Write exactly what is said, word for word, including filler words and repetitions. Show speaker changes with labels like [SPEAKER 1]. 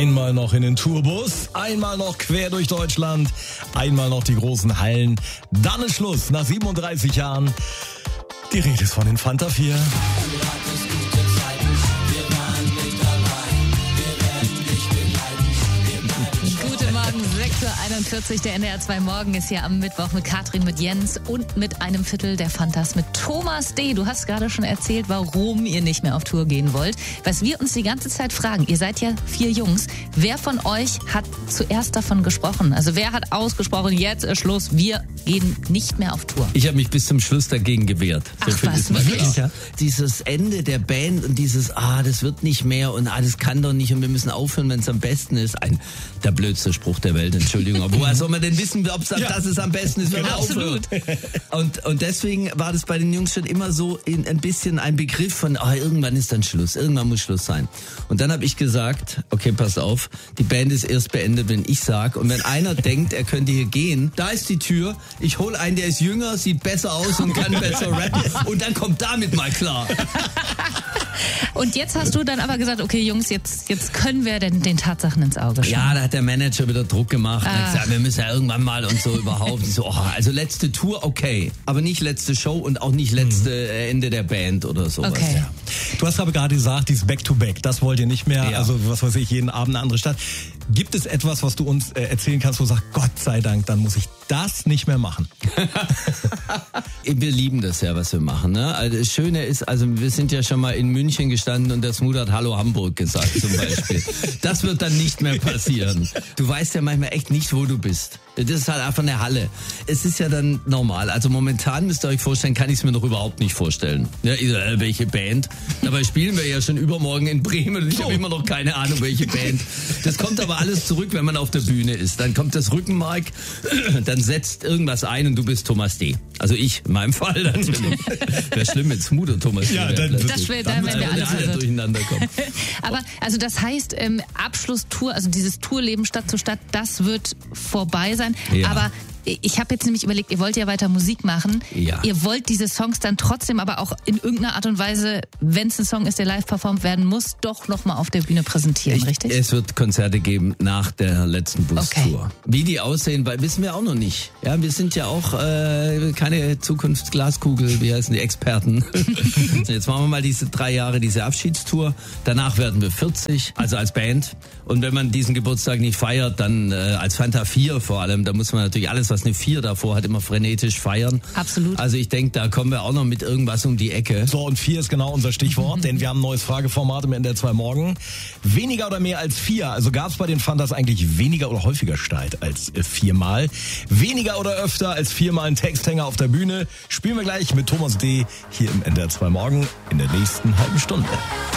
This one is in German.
[SPEAKER 1] Einmal noch in den Tourbus, einmal noch quer durch Deutschland, einmal noch die großen Hallen. Dann ist Schluss nach siebenunddreißig Jahren. Die Rede ist von den Fanta vier.
[SPEAKER 2] sechs Uhr einundvierzig, der N D R zwei Morgen ist hier am Mittwoch mit Katrin, mit Jens und mit einem Viertel der Fantas mit Thomas D. Du hast gerade schon erzählt, warum ihr nicht mehr auf Tour gehen wollt. Was wir uns die ganze Zeit fragen, ihr seid ja vier Jungs, wer von euch hat zuerst davon gesprochen? Also wer hat ausgesprochen, jetzt ist Schluss, wir gehen nicht mehr auf Tour?
[SPEAKER 3] Ich habe mich bis zum Schluss dagegen gewehrt.
[SPEAKER 2] Ach so was, wirklich?
[SPEAKER 3] Ja. Dieses Ende der Band und dieses, ah, das wird nicht mehr und ah, das kann doch nicht und wir müssen aufhören, wenn es am besten ist. Ein, der blödste Spruch der Welt, Entschuldigung. Aber woher soll man denn wissen, ob ja. das es am besten ist, wenn man aufhört? Und, und deswegen war das bei den Jungs schon immer so in, ein bisschen ein Begriff von, ah, irgendwann ist dann Schluss, irgendwann muss Schluss sein. Und dann habe ich gesagt, okay, pass auf, die Band ist erst beendet, wenn ich sag. Und wenn einer denkt, er könnte hier gehen, da ist die Tür, ich hole einen, der ist jünger, sieht besser aus und kann besser rappen und dann kommt damit mal klar.
[SPEAKER 2] Und jetzt hast du dann aber gesagt, okay Jungs, jetzt, jetzt können wir den, den Tatsachen ins Auge schauen.
[SPEAKER 3] Ja, da hat der Manager wieder Druck gemacht.
[SPEAKER 2] Ah.
[SPEAKER 3] Und hat gesagt, wir müssen ja irgendwann mal und so überhaupt. So, oh, also letzte Tour, okay. Aber nicht letzte Show und auch nicht letzte mhm. Ende der Band oder sowas.
[SPEAKER 2] Okay.
[SPEAKER 1] Ja. Du hast aber gerade gesagt, dieses Back-to-Back, das wollt ihr nicht mehr.
[SPEAKER 3] Ja.
[SPEAKER 1] Also was weiß ich, jeden Abend eine andere Stadt. Gibt es etwas, was du uns äh, erzählen kannst, wo du sagst, Gott sei Dank, dann muss ich das nicht mehr machen?
[SPEAKER 3] Wir lieben das ja, was wir machen. Ne? Also das Schöne ist, also wir sind ja schon mal in München gestanden und der Smooth hat Hallo Hamburg gesagt zum Beispiel. Das wird dann nicht mehr passieren. Du weißt ja manchmal echt nicht, wo du bist. Das ist halt einfach eine Halle. Es ist ja dann normal. Also momentan müsst ihr euch vorstellen, kann ich es mir noch überhaupt nicht vorstellen. Ja, äh, welche Band? Dabei spielen wir ja schon übermorgen in Bremen und ich habe immer noch keine Ahnung, welche Band. Das kommt aber alles zurück, wenn man auf der Bühne ist. Dann kommt das Rückenmark, dann setzt irgendwas ein und du bist Thomas D. Also ich, in meinem Fall natürlich. Wäre schlimm mit Smooth und Thomas D.
[SPEAKER 1] Ja, dann,
[SPEAKER 2] das wäre, dann wären wir alle
[SPEAKER 3] alle durcheinander kommen.
[SPEAKER 2] Aber also das heißt, ähm, Abschlusstour, also dieses Tourleben Stadt zu Stadt, das wird vorbei sein.
[SPEAKER 3] Ja.
[SPEAKER 2] Aber ich habe jetzt nämlich überlegt, ihr wollt ja weiter Musik machen.
[SPEAKER 3] Ja.
[SPEAKER 2] Ihr wollt diese Songs dann trotzdem aber auch in irgendeiner Art und Weise, wenn es ein Song ist, der live performt werden muss, doch nochmal auf der Bühne präsentieren,
[SPEAKER 3] ich,
[SPEAKER 2] richtig?
[SPEAKER 3] Es wird Konzerte geben nach der letzten Bustour.
[SPEAKER 2] Okay.
[SPEAKER 3] Wie die aussehen, wissen wir auch noch nicht. Ja, wir sind ja auch äh, keine Zukunftsglaskugel, wie heißen die Experten. Jetzt machen wir mal diese drei Jahre, diese Abschiedstour. Danach werden wir vierzig, also als Band. Und wenn man diesen Geburtstag nicht feiert, dann äh, als Fanta vier vor allem, da muss man natürlich alles, was eine vier davor hat, immer frenetisch feiern.
[SPEAKER 2] Absolut.
[SPEAKER 3] Also ich denke, da kommen wir auch noch mit irgendwas um die Ecke.
[SPEAKER 1] So, und vier ist genau unser Stichwort, denn wir haben ein neues Frageformat im N D R zwei Morgen. Weniger oder mehr als vier? Also gab es bei den Fantas eigentlich weniger oder häufiger Streit als äh, viermal? Weniger oder öfter als viermal ein Texthänger auf der Bühne? Spielen wir gleich mit Thomas D. hier im N D R zwei Morgen in der nächsten halben Stunde.